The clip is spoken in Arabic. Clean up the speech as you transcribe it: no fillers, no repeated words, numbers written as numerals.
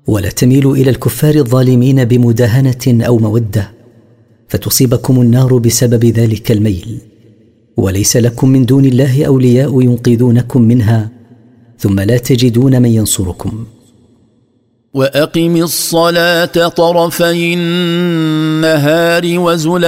ولا تميلوا إلى الكفار الظالمين بمداهنة أو مودة فتصيبكم النار بسبب ذلك الميل، وليس لكم من دون الله أولياء ينقذونكم منها ثم لا تجدون من ينصركم. وأقم الصلاة طرفي النهار وزلفا